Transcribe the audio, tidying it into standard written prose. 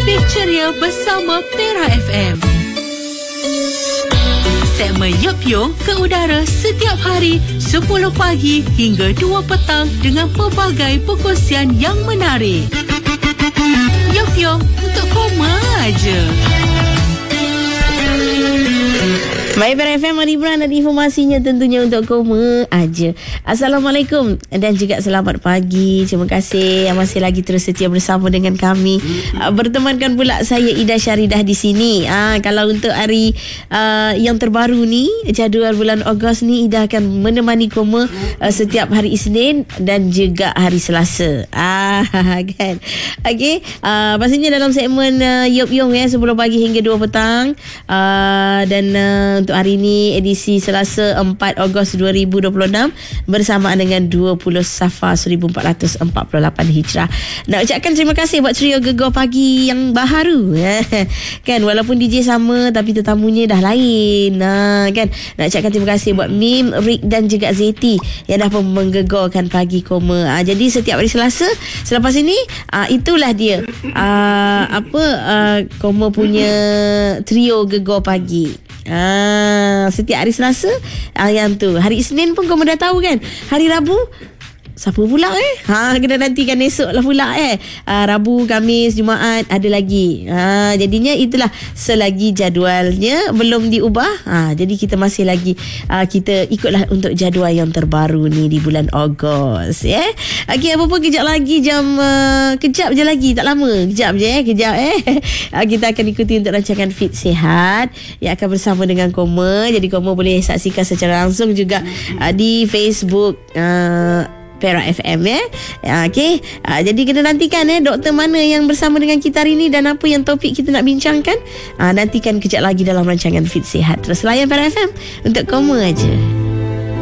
lebih ceria bersama Pera FM. Segmen Yop Yong ke udara setiap hari 10 pagi hingga 2 petang dengan pelbagai perkongsian yang menarik. Yop Yong untuk koma aja. Baik, Pera FM, Mari Beran ada informasinya tentunya untuk koma aja. Assalamualaikum dan juga selamat pagi. Terima kasih yang masih lagi terus setia bersama dengan kami. Bertemankan pula saya Ida Syaridah di sini. Kalau untuk hari yang terbaru ni, jadual bulan Ogos ni, Ida akan menemani koma setiap hari Isnin dan juga hari Selasa. Kan. Okey, pastinya dalam segmen Yop Yong 10 pagi hingga 2 petang. Dan untuk hari ini edisi Selasa 4 Ogos 2026 bersamaan dengan 20 Safar 1448 Hijrah. Nak ucapkan terima kasih buat trio Gegar Pagi yang baharu. Kan, walaupun DJ sama tapi tetamunya dah lain. Kan, nak ucapkan terima kasih buat Mim, Rick dan juga Zeti yang dah pun menggegarkan pagi koma. Jadi setiap hari Selasa selepas ini, itulah dia koma punya trio Gegar Pagi. Setiap hari Selasa yang tu. Hari Isnin pun kau dah tahu kan. Hari Rabu siapa pula kena nantikan esok lah pula Rabu, Khamis, Jumaat ada lagi. Jadinya itulah selagi jadualnya belum diubah. Jadi kita masih lagi kita ikutlah untuk jadual yang terbaru ni di bulan Ogos. Okey, apa pun kejap lagi kejap je lagi, tak lama. Kejap kita akan ikuti untuk rancangan Fit Sihat yang akan bersama dengan Koma. Jadi Koma boleh saksikan secara langsung juga di Facebook Pera FM Okey, jadi kena nantikan doktor mana yang bersama dengan kita hari ini dan apa yang topik kita nak bincangkan. Nantikan kejap lagi dalam rancangan Fit Sihat. Terus layan Pera FM untuk koma aja.